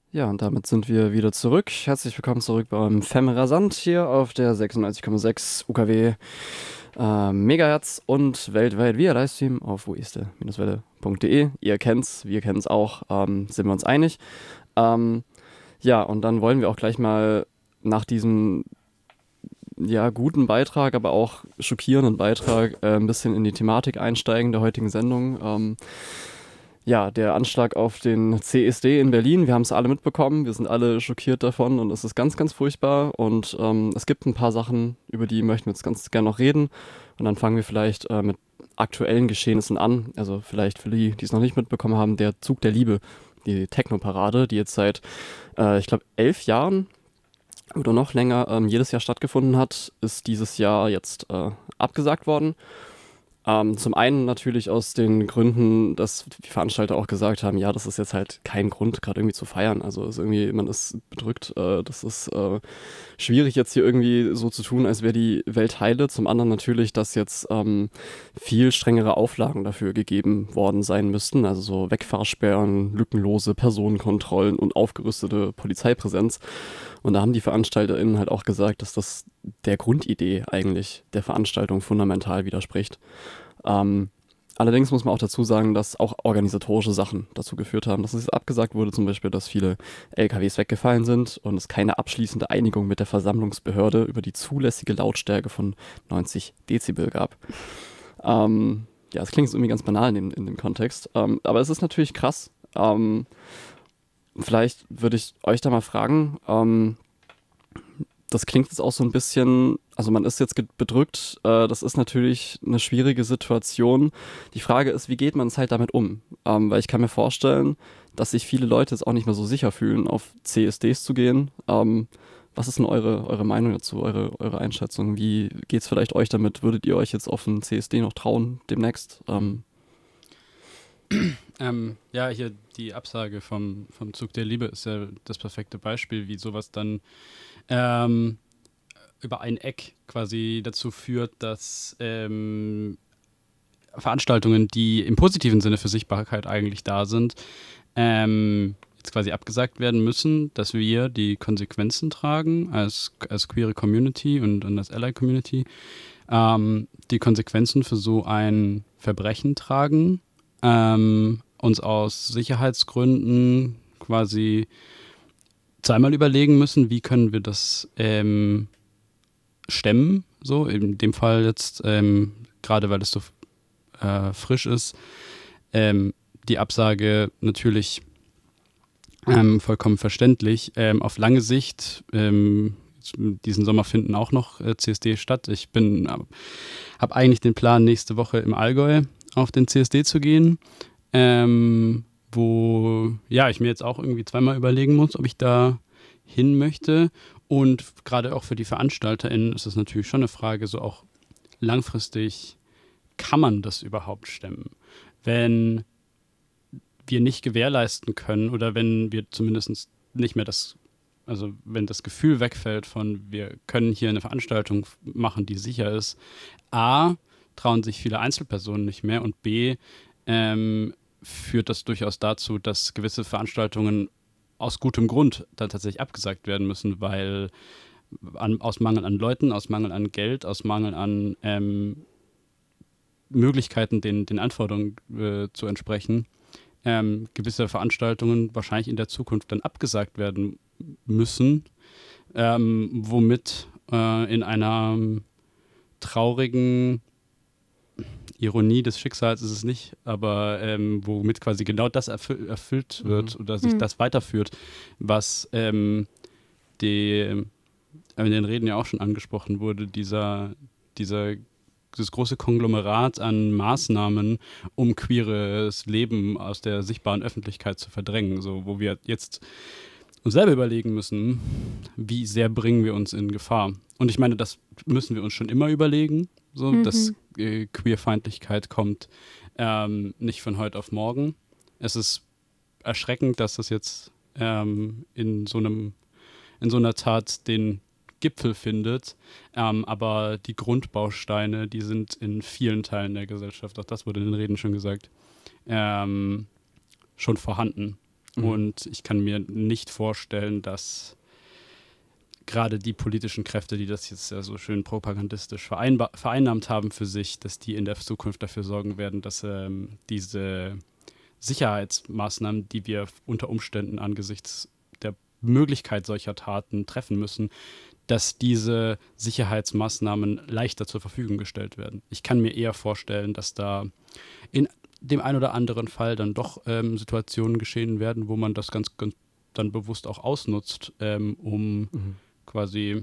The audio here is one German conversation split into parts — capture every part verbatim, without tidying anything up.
Ja, und damit sind wir wieder zurück. Herzlich willkommen zurück beim Femme Rasant hier auf der sechsundneunzig Komma sechs U K W äh, Megahertz und weltweit via Livestream auf woeste-welle punkt de. Ihr kennt's, wir kennen's auch, ähm, sind wir uns einig. Ähm, ja, und dann wollen wir auch gleich mal nach diesem ja, guten Beitrag, aber auch schockierenden Beitrag äh, ein bisschen in die Thematik einsteigen der heutigen Sendung. Ähm, Ja, der Anschlag auf den C S D in Berlin, wir haben es alle mitbekommen, wir sind alle schockiert davon und es ist ganz, ganz furchtbar und ähm, es gibt ein paar Sachen, über die möchten wir jetzt ganz gerne noch reden und dann fangen wir vielleicht äh, mit aktuellen Geschehnissen an, also vielleicht für die, die es noch nicht mitbekommen haben, der Zug der Liebe, die Techno-Parade, die jetzt seit, äh, ich glaube, elf Jahren oder noch länger ähm, jedes Jahr stattgefunden hat, ist dieses Jahr jetzt äh, abgesagt worden. Ähm, zum einen natürlich aus den Gründen, dass die Veranstalter auch gesagt haben, ja, das ist jetzt halt kein Grund, gerade irgendwie zu feiern. Also ist irgendwie, man ist bedrückt, äh, das ist äh, schwierig jetzt hier irgendwie so zu tun, als wäre die Welt heile. Zum anderen natürlich, dass jetzt ähm, viel strengere Auflagen dafür gegeben worden sein müssten. Also so Wegfahrsperren, lückenlose Personenkontrollen und aufgerüstete Polizeipräsenz. Und da haben die VeranstalterInnen halt auch gesagt, dass das der Grundidee eigentlich der Veranstaltung fundamental widerspricht. Ähm, allerdings muss man auch dazu sagen, dass auch organisatorische Sachen dazu geführt haben, dass es abgesagt wurde, zum Beispiel, dass viele L K Ws weggefallen sind und es keine abschließende Einigung mit der Versammlungsbehörde über die zulässige Lautstärke von neunzig Dezibel gab. Ähm, ja, es klingt jetzt irgendwie ganz banal in, dem- in dem Kontext, ähm, aber es ist natürlich krass. Ähm, vielleicht würde ich euch da mal fragen, ähm, das klingt jetzt auch so ein bisschen, also man ist jetzt ge- bedrückt, äh, das ist natürlich eine schwierige Situation. Die Frage ist, wie geht man es halt damit um? Ähm, weil ich kann mir vorstellen, dass sich viele Leute jetzt auch nicht mehr so sicher fühlen, auf C S Ds zu gehen. Ähm, was ist denn eure, eure Meinung dazu, eure, eure Einschätzung? Wie geht's vielleicht euch damit? Würdet ihr euch jetzt auf einen C S D noch trauen demnächst? Ähm, Ähm, ja, hier die Absage vom, vom Zug der Liebe ist ja das perfekte Beispiel, wie sowas dann ähm, über ein Eck quasi dazu führt, dass ähm, Veranstaltungen, die im positiven Sinne für Sichtbarkeit eigentlich da sind, ähm, jetzt quasi abgesagt werden müssen, dass wir die Konsequenzen tragen als, als queere Community und, und als Ally Community, ähm, die Konsequenzen für so ein Verbrechen tragen, ähm, uns aus Sicherheitsgründen quasi zweimal überlegen müssen, wie können wir das ähm, stemmen, so in dem Fall jetzt, ähm, gerade weil es so äh, frisch ist, ähm, die Absage natürlich ähm, vollkommen verständlich. Ähm, auf lange Sicht, ähm, diesen Sommer finden auch noch äh, C S D statt. Ich bin, äh, habe eigentlich den Plan, nächste Woche im Allgäu auf den C S D zu gehen, ähm, wo ja ich mir jetzt auch irgendwie zweimal überlegen muss, ob ich da hin möchte. Und gerade auch für die VeranstalterInnen ist es natürlich schon eine Frage, so auch langfristig, kann man das überhaupt stemmen? Wenn wir nicht gewährleisten können oder wenn wir zumindest nicht mehr das, also wenn das Gefühl wegfällt von, wir können hier eine Veranstaltung machen, die sicher ist, A, trauen sich viele Einzelpersonen nicht mehr und B, ähm, führt das durchaus dazu, dass gewisse Veranstaltungen aus gutem Grund dann tatsächlich abgesagt werden müssen, weil an, aus Mangel an Leuten, aus Mangel an Geld, aus Mangel an ähm, Möglichkeiten, den, den Anforderungen äh, zu entsprechen, ähm, gewisse Veranstaltungen wahrscheinlich in der Zukunft dann abgesagt werden müssen, ähm, womit äh, in einer ähm, traurigen Ironie des Schicksals ist es nicht, aber ähm, womit quasi genau das erfü erfüllt wird mhm. oder sich Hm. das weiterführt, was ähm, die, äh, in den Reden ja auch schon angesprochen wurde, dieser, dieser das große Konglomerat an Maßnahmen, um queeres Leben aus der sichtbaren Öffentlichkeit zu verdrängen, so wo wir jetzt uns selber überlegen müssen, wie sehr bringen wir uns in Gefahr. Und ich meine, das müssen wir uns schon immer überlegen, so dass Mhm. äh, Queerfeindlichkeit kommt ähm, nicht von heute auf morgen. Es ist erschreckend, dass das jetzt ähm, in so einem in so einer Tat den Gipfel findet. Ähm, aber die Grundbausteine, die sind in vielen Teilen der Gesellschaft, auch das wurde in den Reden schon gesagt, ähm, schon vorhanden. Mhm. Und ich kann mir nicht vorstellen, dass gerade die politischen Kräfte, die das jetzt ja so schön propagandistisch vereinba- vereinnahmt haben für sich, dass die in der Zukunft dafür sorgen werden, dass ähm, diese Sicherheitsmaßnahmen, die wir unter Umständen angesichts der Möglichkeit solcher Taten treffen müssen, dass diese Sicherheitsmaßnahmen leichter zur Verfügung gestellt werden. Ich kann mir eher vorstellen, dass da in dem einen oder anderen Fall dann doch ähm, Situationen geschehen werden, wo man das ganz, ganz dann bewusst auch ausnutzt, ähm, um mhm. quasi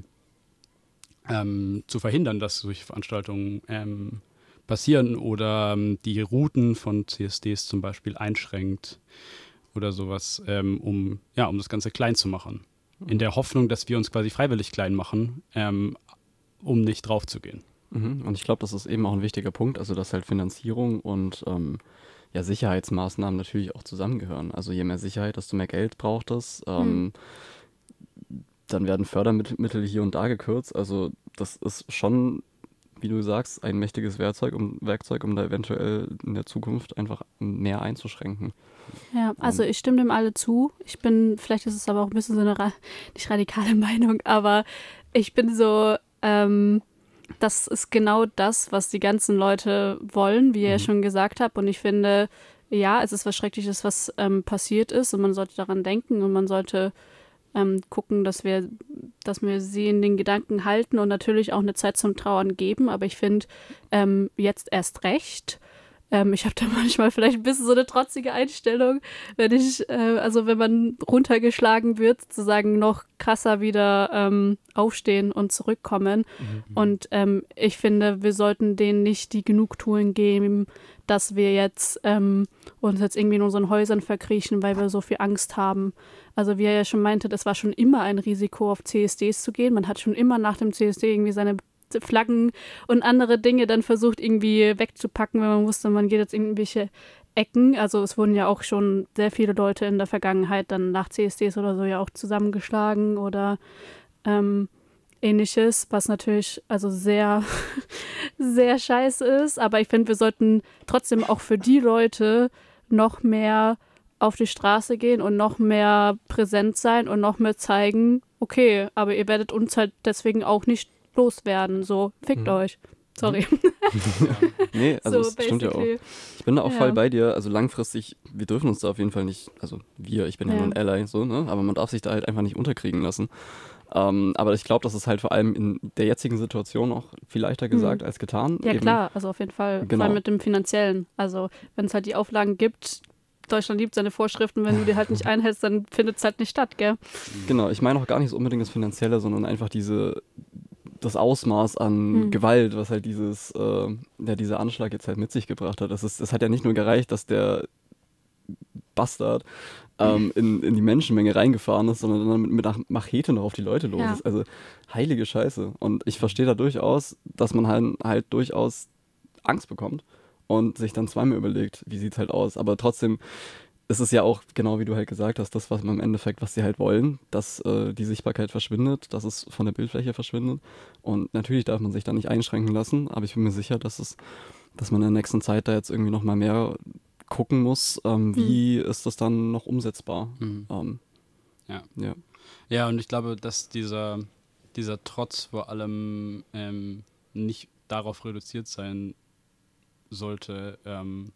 ähm, zu verhindern, dass solche Veranstaltungen ähm, passieren oder ähm, die Routen von C S Ds zum Beispiel einschränkt oder sowas, ähm, um, ja, um das Ganze klein zu machen. Mhm. In der Hoffnung, dass wir uns quasi freiwillig klein machen, ähm, um nicht drauf zu gehen. Mhm. Und ich glaube, das ist eben auch ein wichtiger Punkt, also dass halt Finanzierung und ähm, ja, Sicherheitsmaßnahmen natürlich auch zusammengehören. Also je mehr Sicherheit, desto mehr Geld braucht es. Ähm, mhm. Dann werden Fördermittel hier und da gekürzt. Also das ist schon, wie du sagst, ein mächtiges Werkzeug, um, Werkzeug, um da eventuell in der Zukunft einfach mehr einzuschränken. Ja, also ich stimme dem alle zu. Ich bin, vielleicht ist es aber auch ein bisschen so eine ra- nicht radikale Meinung, aber ich bin so, ähm, das ist genau das, was die ganzen Leute wollen, wie ihr ja mhm. schon gesagt habt. Und ich finde, ja, es ist was Schreckliches, was ähm, passiert ist und man sollte daran denken und man sollte ähm, gucken, dass wir, dass wir sie in den Gedanken halten und natürlich auch eine Zeit zum Trauern geben. Aber ich finde, ähm, jetzt erst recht. Ähm, ich habe da manchmal vielleicht ein bisschen so eine trotzige Einstellung, wenn ich, äh, also wenn man runtergeschlagen wird, sozusagen noch krasser wieder ähm, aufstehen und zurückkommen. Mhm. Und ähm, ich finde, wir sollten denen nicht die Genugtuung geben, dass wir jetzt ähm, uns jetzt irgendwie in unseren Häusern verkriechen, weil wir so viel Angst haben. Also wie er ja schon meinte, das war schon immer ein Risiko, auf C S Ds zu gehen. Man hat schon immer nach dem C S D irgendwie seine Flaggen und andere Dinge dann versucht irgendwie wegzupacken, wenn man wusste, man geht jetzt in irgendwelche Ecken. Also es wurden ja auch schon sehr viele Leute in der Vergangenheit dann nach C S Ds oder so ja auch zusammengeschlagen oder ähm, ähnliches, was natürlich also sehr, sehr scheiße ist. Aber ich finde, wir sollten trotzdem auch für die Leute noch mehr auf die Straße gehen und noch mehr präsent sein und noch mehr zeigen, okay, aber ihr werdet uns halt deswegen auch nicht loswerden, so, fickt mhm. euch. Sorry. Ja. Nee, also so, es stimmt ja auch. Ich bin da auch ja. voll bei dir, also langfristig, wir dürfen uns da auf jeden Fall nicht, also wir, ich bin ja, ja nur ein Ally, so, ne, aber man darf sich da halt einfach nicht unterkriegen lassen. Ähm, aber ich glaube, das ist halt vor allem in der jetzigen Situation auch viel leichter gesagt mhm. als getan. Ja Eben. Klar, also auf jeden Fall, genau. Vor allem mit dem Finanziellen. Also wenn es halt die Auflagen gibt, Deutschland liebt seine Vorschriften, wenn du die halt nicht einhältst, dann findet es halt nicht statt, gell? Genau, ich meine auch gar nicht so unbedingt das Finanzielle, sondern einfach diese, das Ausmaß an hm. Gewalt, was halt dieses, äh, ja, dieser Anschlag jetzt halt mit sich gebracht hat. Das ist, es hat ja nicht nur gereicht, dass der Bastard ähm, in, in die Menschenmenge reingefahren ist, sondern dann mit, mit Machete noch auf die Leute los ja. ist. Also heilige Scheiße. Und ich verstehe da durchaus, dass man halt, halt durchaus Angst bekommt und sich dann zweimal überlegt, wie sieht's halt aus. Aber trotzdem ist es ja auch, genau wie du halt gesagt hast, das, was man im Endeffekt, was sie halt wollen, dass äh, die Sichtbarkeit verschwindet, dass es von der Bildfläche verschwindet. Und natürlich darf man sich da nicht einschränken lassen, aber ich bin mir sicher, dass es, dass man in der nächsten Zeit da jetzt irgendwie noch mal mehr gucken muss, ähm, wie mhm. ist das dann noch umsetzbar. Mhm. Ähm, ja. ja. Ja, und ich glaube, dass dieser, dieser Trotz vor allem ähm, nicht darauf reduziert sein sollte, ähm,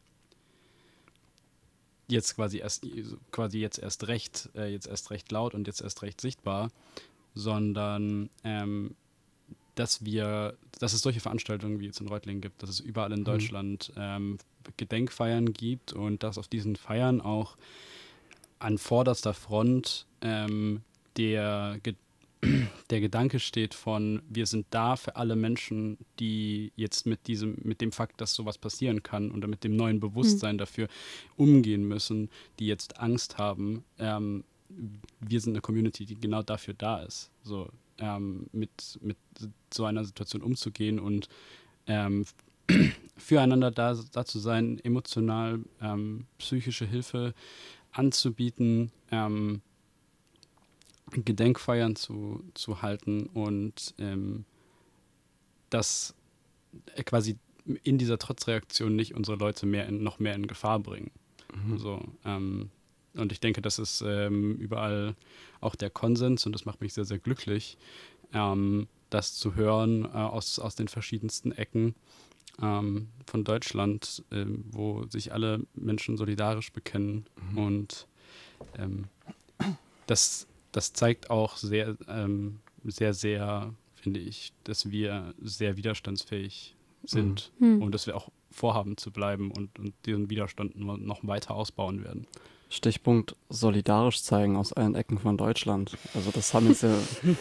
jetzt quasi erst quasi jetzt erst recht, äh, jetzt erst recht laut und jetzt erst recht sichtbar, sondern ähm, dass wir, dass es solche Veranstaltungen wie jetzt in Reutlingen gibt, dass es überall in Deutschland ähm, Gedenkfeiern gibt und dass auf diesen Feiern auch an vorderster Front ähm, der Ge- der Gedanke steht von, wir sind da für alle Menschen, die jetzt mit diesem, mit dem Fakt, dass sowas passieren kann und mit dem neuen Bewusstsein mhm. dafür umgehen müssen, die jetzt Angst haben. Ähm, wir sind eine Community, die genau dafür da ist, so ähm, mit, mit so einer Situation umzugehen und ähm, füreinander da, da zu sein, emotional, ähm, psychische Hilfe anzubieten, ähm, Gedenkfeiern zu, zu halten und ähm, das äh, quasi in dieser Trotzreaktion nicht unsere Leute mehr in, noch mehr in Gefahr bringen. Mhm. So, ähm, Und ich denke, das ist ähm, überall auch der Konsens und das macht mich sehr, sehr glücklich, ähm, das zu hören äh, aus, aus den verschiedensten Ecken ähm, von Deutschland, äh, wo sich alle Menschen solidarisch bekennen. Mhm. Und ähm, das, das zeigt auch sehr, ähm, sehr, sehr, finde ich, dass wir sehr widerstandsfähig sind mhm. und dass wir auch vorhaben zu bleiben und, und diesen Widerstand noch weiter ausbauen werden. Stichpunkt solidarisch zeigen aus allen Ecken von Deutschland. Also das haben jetzt ja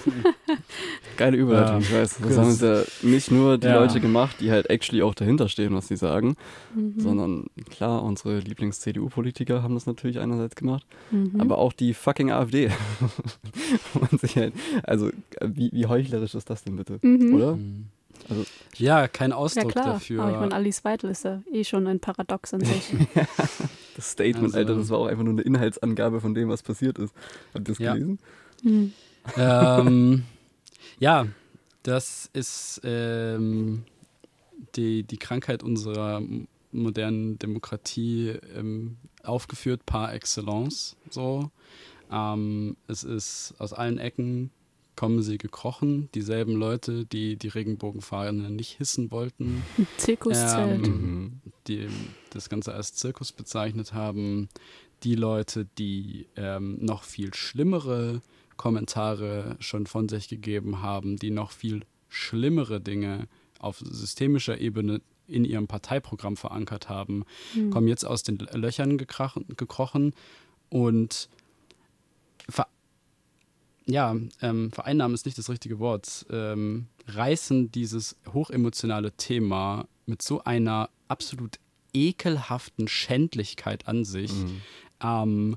geile Überleitung, ja, ich weiß. Das haben jetzt ja nicht nur die ja. Leute gemacht, die halt actually auch dahinter stehen, was sie sagen, mhm. sondern klar, unsere Lieblings-C D U-Politiker haben das natürlich einerseits gemacht, mhm. aber auch die fucking AfD. Und sich halt, also wie, wie heuchlerisch ist das denn bitte, mhm. oder? Mhm. Also, ja, kein Ausdruck ja, klar. dafür. Aber ich meine, Alice Weidel ist ja eh schon ein Paradox an sich. Das Statement, also, Alter, das war auch einfach nur eine Inhaltsangabe von dem, was passiert ist. Habt ihr das ja. gelesen? Mhm. Ähm, ja, das ist ähm, die, die Krankheit unserer modernen Demokratie ähm, aufgeführt par excellence. So. Ähm, es ist aus allen Ecken kommen sie gekrochen, dieselben Leute, die die Regenbogenfahne nicht hissen wollten. Zirkuszelt. Ähm, die das Ganze als Zirkus bezeichnet haben. Die Leute, die ähm, noch viel schlimmere Kommentare schon von sich gegeben haben, die noch viel schlimmere Dinge auf systemischer Ebene in ihrem Parteiprogramm verankert haben, mhm. kommen jetzt aus den Löchern gekrachen, gekrochen und ver ja, ähm, vereinnahmen ist nicht das richtige Wort, ähm, reißen dieses hochemotionale Thema mit so einer absolut ekelhaften Schändlichkeit an sich. Mhm. Ähm,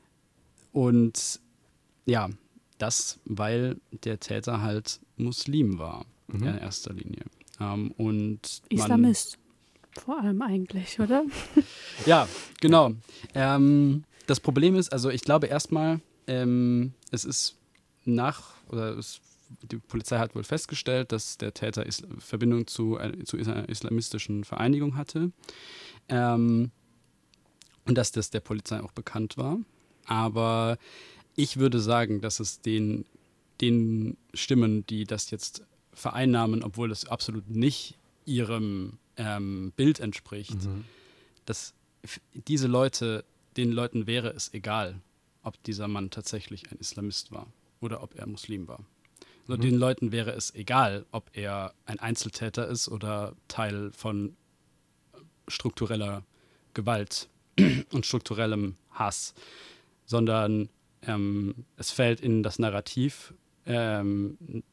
und ja, das, weil der Täter halt Muslim war, mhm. in erster Linie. Ähm, und Islamist, vor allem eigentlich, oder? Ja, genau. Ähm, das Problem ist, also ich glaube erstmal, ähm, es ist nach, oder es, die Polizei hat wohl festgestellt, dass der Täter Is- Verbindung zu, äh, zu einer islamistischen Vereinigung hatte. Ähm, und dass das der Polizei auch bekannt war. Aber ich würde sagen, dass es den, den Stimmen, die das jetzt vereinnahmen, obwohl es absolut nicht ihrem ähm, Bild entspricht, mhm. dass f- diese Leute, den Leuten wäre es egal, ob dieser Mann tatsächlich ein Islamist war oder ob er Muslim war. Also mhm. den Leuten wäre es egal, ob er ein Einzeltäter ist oder Teil von struktureller Gewalt und strukturellem Hass, sondern ähm, es fällt in das Narrativ ähm,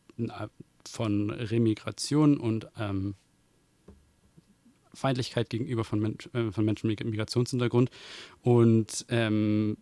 von Remigration und ähm, Feindlichkeit gegenüber von, Mensch, äh, von Menschen mit Migrationshintergrund und ähm,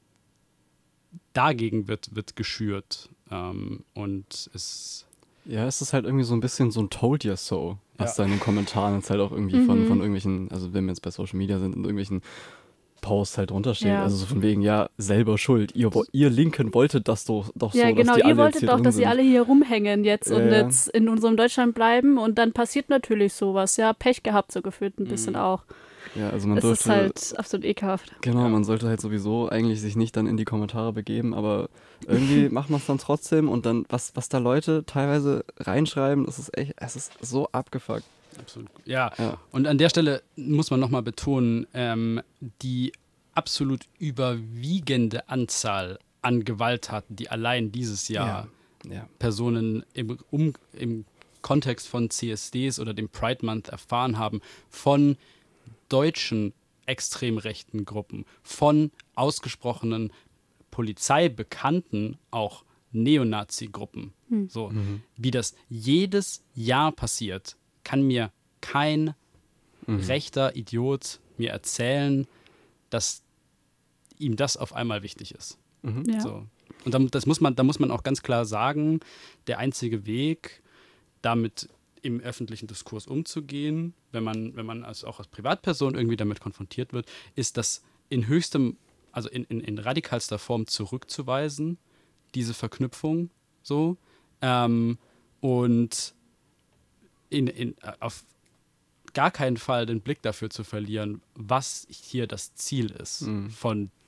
dagegen wird, wird geschürt ähm, und es ja, es ist halt irgendwie so ein bisschen so ein Told you so, was ja. da in den Kommentaren jetzt halt auch irgendwie mhm. von, von irgendwelchen, also wenn wir jetzt bei Social Media sind, in irgendwelchen Posts halt drunter steht. Ja. Also so von wegen, ja, selber schuld. Ihr, ihr Linken wolltet das doch, doch ja, so, genau, dass die ihr alle wolltet jetzt hier doch, drin dass sind. sie alle hier rumhängen jetzt ja, und ja. jetzt in unserem Deutschland bleiben und dann passiert natürlich sowas. Ja, Pech gehabt so gefühlt ein bisschen mhm. auch. Ja, also man es dürfte, ist halt absolut ekelhaft. Genau, ja. man sollte halt sowieso eigentlich sich nicht dann in die Kommentare begeben, aber irgendwie macht man es dann trotzdem und dann, was, was da Leute teilweise reinschreiben, das ist echt, es ist so abgefuckt. Absolut. Ja. ja, und an der Stelle muss man nochmal betonen, ähm, die absolut überwiegende Anzahl an Gewalttaten, die allein dieses Jahr ja. Ja. Personen im, um, im Kontext von C S Ds oder dem Pride Month erfahren haben, von deutschen extrem rechten Gruppen, von ausgesprochenen polizeibekannten auch Neonazi-Gruppen. Hm. So, mhm. wie das jedes Jahr passiert, kann mir kein mhm. rechter Idiot mir erzählen, dass ihm das auf einmal wichtig ist. Mhm. Ja. So. Und dann, das muss man, da muss man auch ganz klar sagen, der einzige Weg, damit im öffentlichen Diskurs umzugehen, wenn man, wenn man als, auch als Privatperson irgendwie damit konfrontiert wird, ist das in höchstem, also in, in, in radikalster Form zurückzuweisen, diese Verknüpfung so, ähm, und in, in, auf gar keinen Fall den Blick dafür zu verlieren, was hier das Ziel ist mhm. von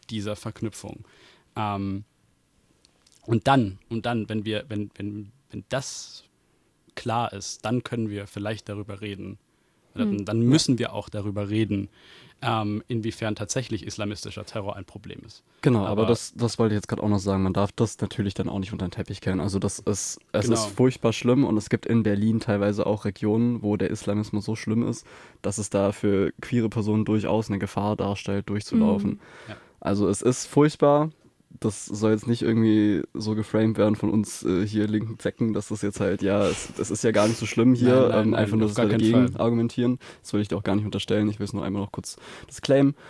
dieser Verknüpfung. Ähm, und dann, und dann, wenn wir, wenn, wenn, wenn das klar ist, dann können wir vielleicht darüber reden. Dann, dann müssen wir auch darüber reden, ähm, inwiefern tatsächlich islamistischer Terror ein Problem ist. Genau, aber, aber das, das wollte ich jetzt gerade auch noch sagen. Man darf das natürlich dann auch nicht unter den Teppich kehren. Also das ist, es Genau. ist furchtbar schlimm und es gibt in Berlin teilweise auch Regionen, wo der Islamismus so schlimm ist, dass es da für queere Personen durchaus eine Gefahr darstellt, durchzulaufen. Mhm. Ja. Also es ist furchtbar. Das soll jetzt nicht irgendwie so geframed werden von uns äh, hier linken Zecken, dass das jetzt halt, ja, es, es ist ja gar nicht so schlimm hier, Nein, nein, ähm, nein, einfach nur auf das gar keinen dagegen Fall. argumentieren. Das will ich dir auch gar nicht unterstellen. Ich will es nur einmal noch kurz disclaimen.